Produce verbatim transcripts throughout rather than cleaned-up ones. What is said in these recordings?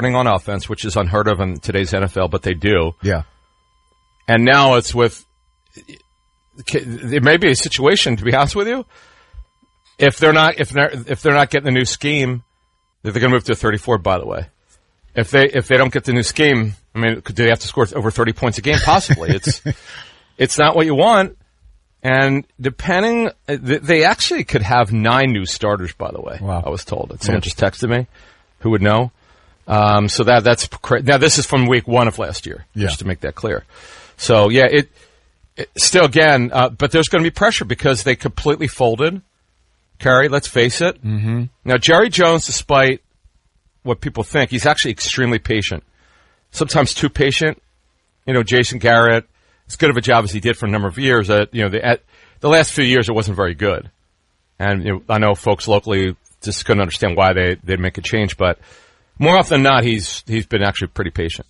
on offense, which is unheard of in today's N F L, but they do. Yeah. And now it's with, it may be a situation, to be honest with you, if they're not, if they're, if they're not getting the new scheme, they're going to move to thirty-four, by the way. If they, if they don't get the new scheme, I mean, do they have to score over thirty points a game? Possibly. It's, it's not what you want. And depending, they actually could have nine new starters, by the way. Wow. I was told. Someone yeah. just texted me who would know. Um, so that, that's cra- now this is from week one of last year, yeah. just to make that clear. So yeah, it, it still again, uh, but there's going to be pressure because they completely folded. Kerry, let's face it. Mm-hmm. Now Jerry Jones, despite what people think, he's actually extremely patient. Sometimes too patient. You know, Jason Garrett, as good of a job as he did for a number of years, uh, you know, the, at, the last few years it wasn't very good. And you know, I know folks locally just couldn't understand why they, they'd make a change, but more often than not, he's he's been actually pretty patient.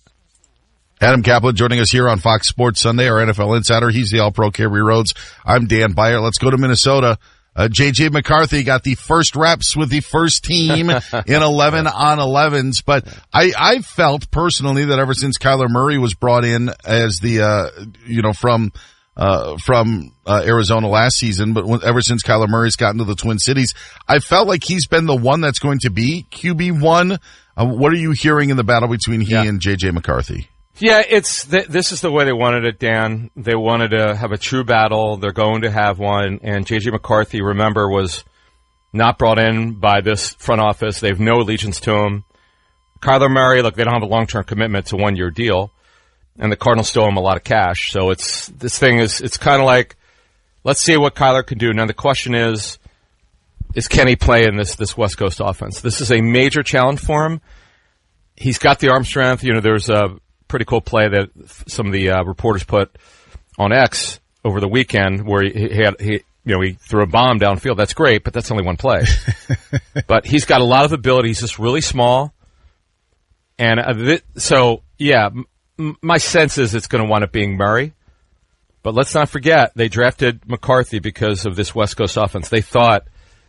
Adam Kaplan joining us here on Fox Sports Sunday, our N F L insider. He's the All-Pro Kerry Rhodes. I'm Dan Byer. Let's go to Minnesota. Uh, J J. McCarthy got the first reps with the first team in eleven on elevens, but I, I felt personally that ever since Kyler Murray was brought in as the, uh, you know, from, uh, from, uh, Arizona last season, but when, ever since Kyler Murray's gotten to the Twin Cities, I felt like he's been the one that's going to be Q B one. Uh, what are you hearing in the battle between he yeah. and J J. McCarthy? Yeah, it's th- this is the way they wanted it, Dan. They wanted to have a true battle. They're going to have one. And J J. McCarthy, remember, was not brought in by this front office. They have no allegiance to him. Kyler Murray, look, they don't have a long-term commitment. It's a one-year deal. And the Cardinals still owe him a lot of cash. So it's this thing is it's kind of like, let's see what Kyler can do. Now the question is, is can he play in this this West Coast offense? This is a major challenge for him. He's got the arm strength. You know, there's a pretty cool play that some of the uh, reporters put on X over the weekend where he, he had he you know he threw a bomb downfield. That's great, but that's only one play. But he's got a lot of ability. He's just really small, and uh, th- so yeah, m- my sense is it's going to wind up being Murray. But let's not forget they drafted McCarthy because of this West Coast offense. They thought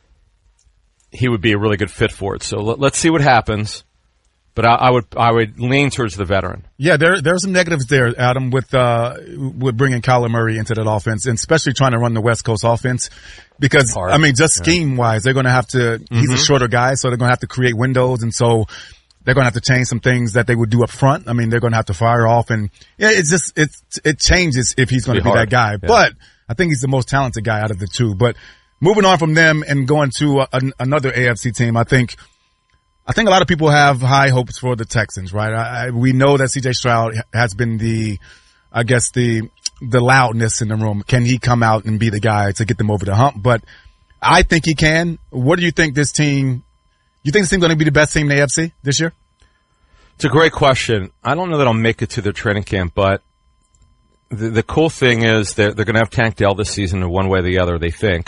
he would be a really good fit for it. So l- let's see what happens. But I, I would I would lean towards the veteran. Yeah, there there's some negatives there, Adam, with uh with bringing Kyler Murray into that offense, and especially trying to run the West Coast offense. Because I mean, just scheme yeah. wise, they're going to have to. Mm-hmm. He's a shorter guy, so they're going to have to create windows, and so they're going to have to change some things that they would do up front. I mean, they're going to have to fire off, and yeah, it's just it it changes if he's going to be, be that guy. Yeah. But I think he's the most talented guy out of the two. But moving on from them and going to a, an, another A F C team, I think. I think a lot of people have high hopes for the Texans, right? I, I, we know that C J Stroud has been the, I guess the, the loudness in the room. Can he come out and be the guy to get them over the hump? But I think he can. What do you think this team, you think this team's going to be the best team in the A F C this year? It's a great question. I don't know that I'll make it to their training camp, but the, the cool thing is that they're going to have Tank Dell this season in one way or the other, they think.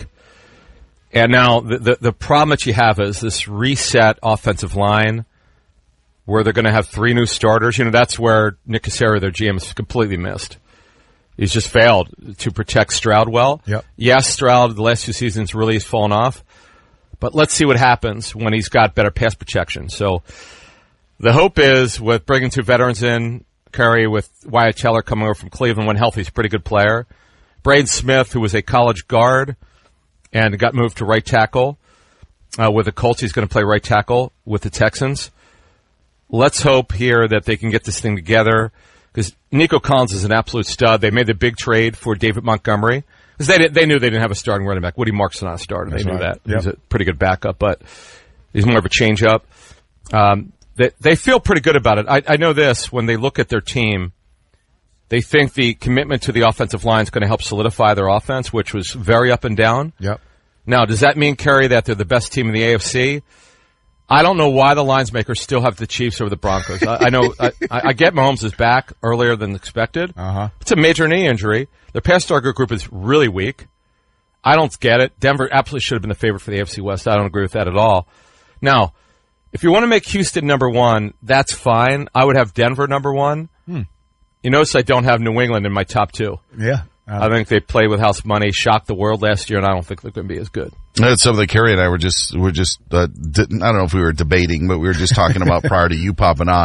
And now the, the the problem that you have is this reset offensive line where they're going to have three new starters. You know, that's where Nick Caserio, their G M, is completely missed. He's just failed to protect Stroud well. Yep. Yes, Stroud the last two seasons really has fallen off. But let's see what happens when he's got better pass protection. So the hope is with bringing two veterans in, Curry with Wyatt Teller coming over from Cleveland when healthy, he's a pretty good player. Braden Smith, who was a college guard, and got moved to right tackle uh, with the Colts. He's going to play right tackle with the Texans. Let's hope here that they can get this thing together because Nico Collins is an absolute stud. They made the big trade for David Montgomery because they, they knew they didn't have a starting running back. Woody Marks not a starter. That's they knew right. that. Yep. He's a pretty good backup, but he's more of a change-up. Um, they, they feel pretty good about it. I, I know this. When they look at their team, they think the commitment to the offensive line is going to help solidify their offense, which was very up and down. Yep. Now, does that mean, Kerry, that they're the best team in the A F C? I don't know why the lines makers still have the Chiefs over the Broncos. I, I know I, I get Mahomes is back earlier than expected. Uh-huh. It's a major knee injury. Their pass target group is really weak. I don't get it. Denver absolutely should have been the favorite for the A F C West. I don't agree with that at all. Now, if you want to make Houston number one, that's fine. I would have Denver number one. Hmm. You notice I don't have New England in my top two. Yeah. Uh, I think they play with house money, shocked the world last year, and I don't think they're going to be as good. That's something that Kerry and I were just, were just, uh, didn't, I don't know if we were debating, but we were just talking about prior to you popping on.